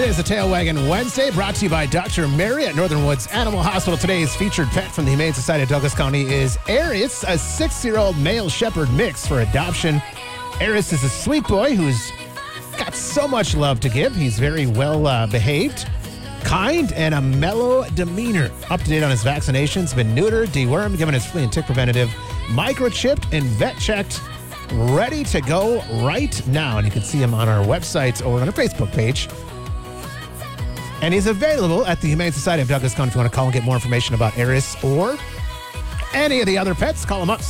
is the Tail Wagon Wednesday, brought to you by Dr. Mary at Northern Woods Animal Hospital. Today's featured pet from the Humane Society of Douglas County is Aries, a 6-year-old male shepherd mix for adoption. Aries is a sweet boy who's got so much love to give. He's very well behaved, kind, and a mellow demeanor. Up to date on his vaccinations, been neutered, dewormed, given his flea and tick preventative, microchipped, and vet checked. Ready to go right now. And you can see him on our website or on our Facebook page. And he's available at the Humane Society of Douglas County. If you want to call and get more information about Aries or any of the other pets, call him up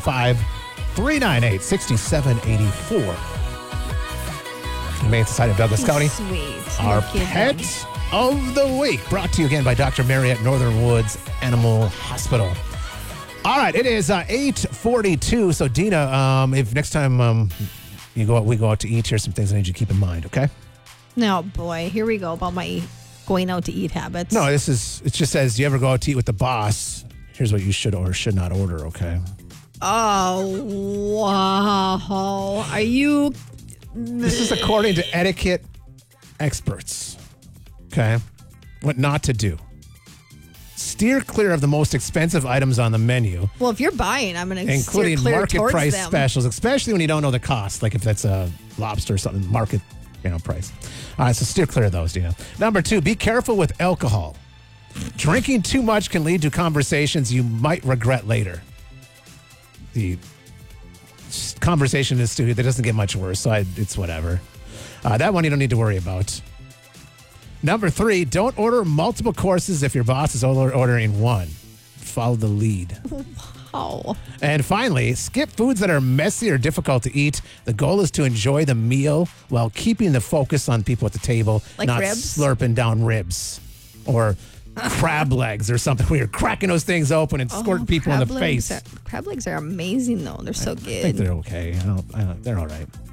715-398-6784. Humane Society of Douglas County. Sweet. Our pet of the week, brought to you again by Dr. Mary at Northern Woods Animal Hospital. All right, it is 8:42. So, Dina, if next time we go out to eat, here's some things I need you to keep in mind, okay? No, boy, here we go about my going out to eat habits. No, it just says, do you ever go out to eat with the boss? Here's what you should or should not order, okay? Oh, wow. Are you... This is according to etiquette experts, okay? What not to do. Steer clear of the most expensive items on the menu. Well, if you're buying, I'm going to including steer clear market towards price them. specials, especially when you don't know the cost, like if that's a lobster or something, market price. All right, so steer clear of those, Dina. Number 2, be careful with alcohol. Drinking too much can lead to conversations you might regret later. The conversation in the studio, that doesn't get much worse, so it's whatever. That one you don't need to worry about. Number 3, don't order multiple courses if your boss is ordering one. Follow the lead. Oh. And finally, skip foods that are messy or difficult to eat. The goal is to enjoy the meal while keeping the focus on people at the table, like not ribs? slurping down ribs or crab legs or something where you're cracking those things open and squirting people in the face. Crab legs are amazing, though. They're so good. I think they're okay. They're all right.